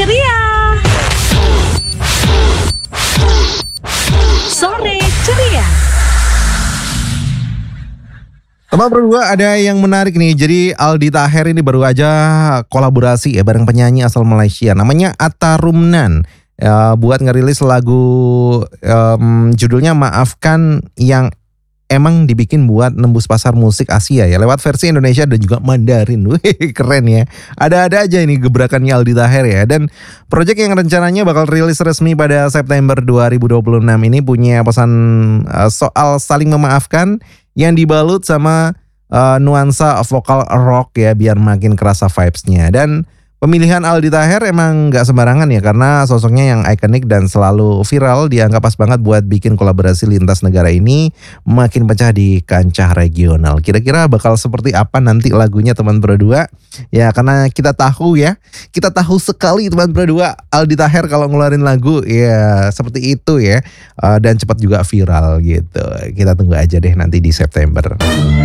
ceria. Sore ceria. Teman berdua, ada yang menarik nih. Jadi Aldi Taher ini baru aja kolaborasi ya bareng penyanyi asal Malaysia namanya Atta Rumnan. Buat ngerilis lagu judulnya Maafkan yang emang dibikin buat nembus pasar musik Asia ya lewat versi Indonesia dan juga Mandarin. Wih, keren ya. Ada-ada aja ini gebrakannya Aldi Taher ya. Dan proyek yang rencananya bakal rilis resmi pada September 2026 ini punya pesan soal saling memaafkan yang dibalut sama nuansa vokal rock ya biar makin kerasa vibes-nya. Dan pemilihan Aldi Taher emang gak sembarangan ya karena sosoknya yang ikonik dan selalu viral dianggap pas banget buat bikin kolaborasi lintas negara ini makin pecah di kancah regional. Kira-kira bakal seperti apa nanti lagunya teman berdua? Ya karena kita tahu sekali teman berdua Aldi Taher kalau ngeluarin lagu ya seperti itu ya dan cepat juga viral gitu. Kita tunggu aja deh nanti di September.